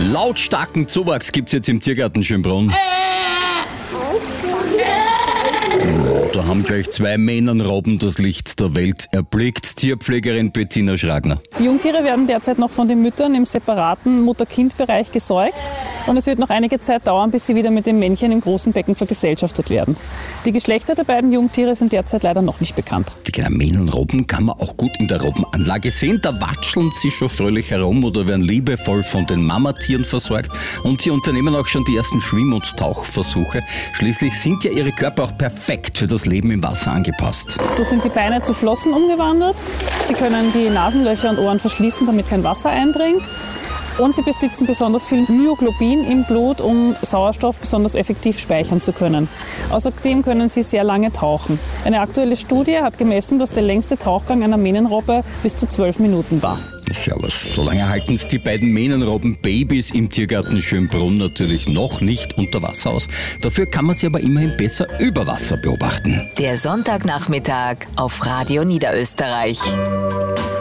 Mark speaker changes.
Speaker 1: Lautstarken Zuwachs gibt es jetzt im Tiergarten Schönbrunn. Da haben gleich 2 Mähnenrobben das Licht der Welt erblickt. Tierpflegerin Bettina Schragner.
Speaker 2: Die Jungtiere werden derzeit noch von den Müttern im separaten Mutter-Kind-Bereich gesäugt und es wird noch einige Zeit dauern, bis sie wieder mit den Männchen im großen Becken vergesellschaftet werden. Die Geschlechter der beiden Jungtiere sind derzeit leider noch nicht bekannt.
Speaker 1: Die kleinen Mähnenrobben kann man auch gut in der Robbenanlage sehen. Da watscheln sie schon fröhlich herum oder werden liebevoll von den Mamatieren versorgt. Und sie unternehmen auch schon die ersten Schwimm- und Tauchversuche. Schließlich sind ja ihre Körper auch perfekt für das Leben im Wasser angepasst.
Speaker 2: So sind die Beine zu Flossen umgewandelt. Sie können die Nasenlöcher und Ohren verschließen, damit kein Wasser eindringt. Und sie besitzen besonders viel Myoglobin im Blut, um Sauerstoff besonders effektiv speichern zu können. Außerdem können sie sehr lange tauchen. Eine aktuelle Studie hat gemessen, dass der längste Tauchgang einer Mähnenrobbe bis zu 12 Minuten war.
Speaker 1: Servus. Solange halten es die beiden Mähnenrobben-Babys im Tiergarten Schönbrunn natürlich noch nicht unter Wasser aus. Dafür kann man sie aber immerhin besser über Wasser beobachten.
Speaker 3: Der Sonntagnachmittag auf Radio Niederösterreich.